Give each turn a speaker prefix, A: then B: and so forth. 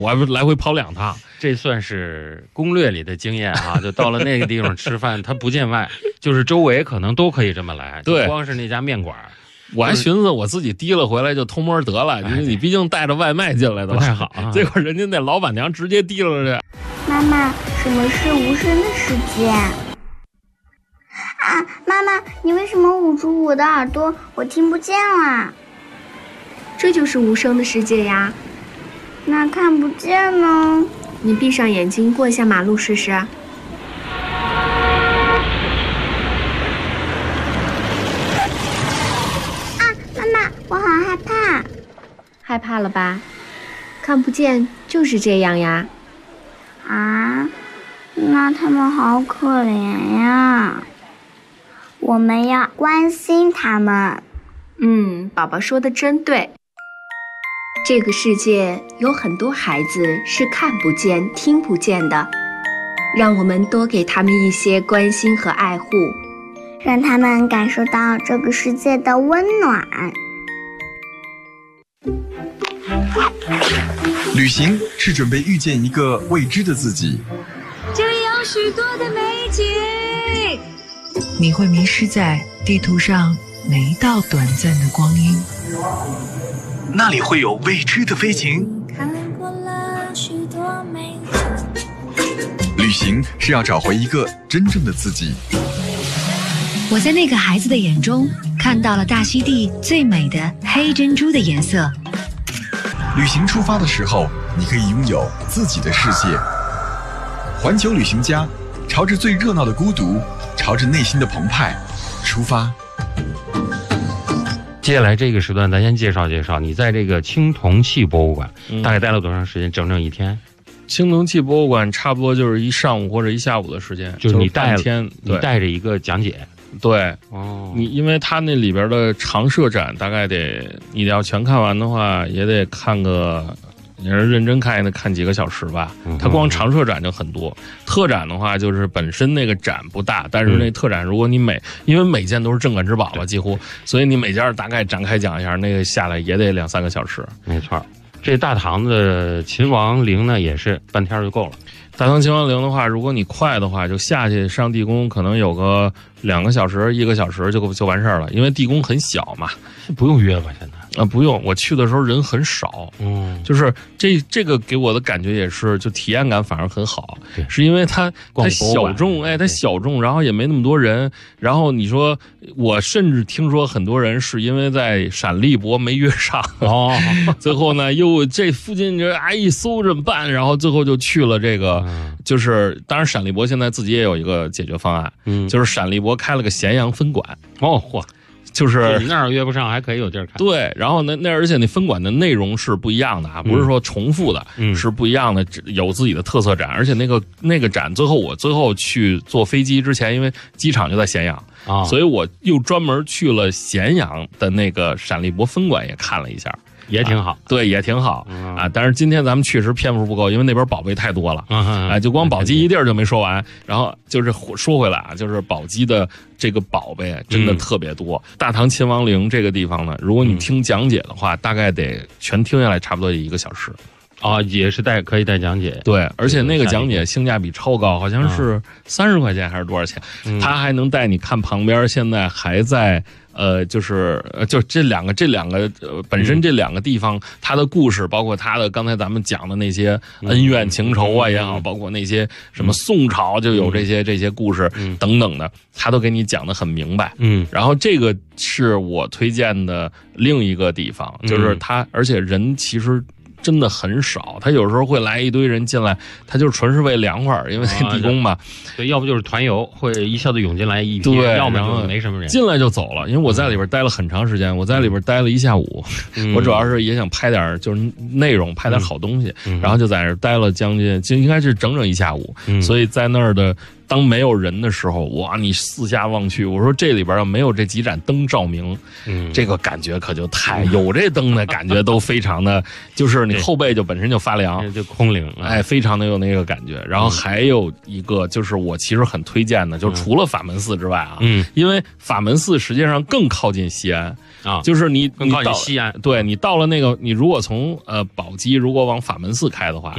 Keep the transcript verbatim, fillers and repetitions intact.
A: 我还不来回跑两趟。这算是攻略里的经验啊！就到了那个地方吃饭，它不见外，就是周围可能都可以这么来，
B: 对，
A: 光是那家面馆。
B: 我还寻思我自己提了回来就偷摸得了，因为你毕竟带着外卖进来的了，
A: 不太好啊。
B: 结果人家那老板娘直接提了去。
C: 妈妈，什么是无声的世界？啊，妈妈，你为什么捂住我的耳朵？我听不见了。
D: 这就是无声的世界呀。
C: 那看不见呢？
D: 你闭上眼睛过一下马路试试。啊，
C: 妈妈，我好害怕。
D: 害怕了吧？看不见就是这样呀。
C: 啊，那他们好可怜呀。我们要关心他们。
D: 嗯，宝宝说的真对。这个世界有很多孩子是看不见、听不见的，让我们多给他们一些关心和爱护，
C: 让他们感受到这个世界的温暖。
E: 旅行是准备遇见一个未知的自己，
F: 这里有许多的美景，
G: 你会迷失在地图上每一道短暂的光阴。
E: 那里会有未知的飞行。
F: 看过了许多美
E: 景。旅行是要找回一个真正的自己。
G: 我在那个孩子的眼中看到了大溪地最美的黑珍珠的颜色。
E: 旅行出发的时候，你可以拥有自己的世界。环球旅行家，朝着最热闹的孤独，朝着内心的澎湃出发。
A: 接下来这个时段咱先介绍介绍你在这个青铜器博物馆、嗯、大概待了多长时间？整整一天。
B: 青铜器博物馆差不多就是一上午或者一下午的时间，
A: 就是你带
B: 就是天
A: 你带着一个讲解。
B: 对
A: 哦，
B: 你因为它那里边的常设展大概得你要全看完的话也得看个你是认真看也得看几个小时吧。它光常设展就很多，特展的话就是本身那个展不大，但是那特展如果你每因为每件都是镇馆之宝了几乎，所以你每件大概展开讲一下，那个下来也得两三个小时。
A: 没错，这大唐的秦王陵呢也是半天就够了。
B: 大唐秦王陵的话，如果你快的话，就下去上地宫，可能有个两个小时、一个小时就就完事儿了，因为地宫很小嘛。
A: 不用约吧？现在
B: 啊，不用。我去的时候人很少，
A: 嗯，
B: 就是这这个给我的感觉也是，就体验感反而很好，是因为它它小众，哎，它小众，然后也没那么多人。然后你说，我甚至听说很多人是因为在陕历博没约上，
A: 哦，
B: 最后呢又这附近这哎一搜怎么办？然后最后就去了这个。嗯、就是当然陕历博现在自己也有一个解决方案，嗯，就是陕历博开了个咸阳分馆。
A: 哦，嚯，
B: 就是
A: 你那儿约不上还可以有地儿看。
B: 对，然后呢那而且那分馆的内容是不一样的啊，不是说重复的，嗯、是不一样的，有自己的特色展。而且那个那个展最后我最后去坐飞机之前，因为机场就在咸阳啊，所以我又专门去了咸阳的那个陕历博分馆也看了一下。
A: 也挺好、
B: 啊，对，也挺好、嗯、啊。但是今天咱们确实篇幅不够，因为那边宝贝太多了，
A: 嗯
B: 啊，就光宝鸡一地儿就没说完。然后就是说回来啊，就是宝鸡的这个宝贝真的特别多。嗯、大唐秦王陵这个地方呢，如果你听讲解的话，嗯、大概得全听下来差不多一个小时。
A: 啊、哦，也是带可以带讲解，
B: 对，而且那个讲解性价比超高，好像是三十块钱还是多少钱？嗯、他还能带你看旁边现在还在。呃，就是呃，就这两个，这两个呃，本身这两个地方，它的故事，包括它的刚才咱们讲的那些恩怨情仇啊也好，包括那些什么宋朝就有这些这些故事等等的，他都给你讲得很明白。嗯，然后这个是我推荐的另一个地方，就是它，而且人其实。真的很少，他有时候会来一堆人进来，他就纯是为凉快，因为那地宫嘛，
A: 对，要不就是团游，会一下子涌进来一批，
B: 对，
A: 要么就没什么人，
B: 进来就走了。因为我在里边待了很长时间，我在里边待了一下午，嗯、我主要是也想拍点就是内容，拍点好东西，嗯、然后就在那儿待了将近，就应该是整整一下午，嗯、所以在那儿的。 当没有人的时候，哇，你四下望去，我说这里边要没有这几盏灯照明，
A: 嗯，
B: 这个感觉可就太有这灯的感觉都非常的，就是你后背就本身就发凉，
A: 就空灵，
B: 哎，非常的有那个感觉。然后还有一个就是我其实很推荐的，就除了法门寺之外啊，
A: 嗯，
B: 因为法门寺实际上更靠近西安
A: 啊，
B: 就是你
A: 更靠近西安，
B: 对你到了那个，你如果从呃宝鸡如果往法门寺开的话。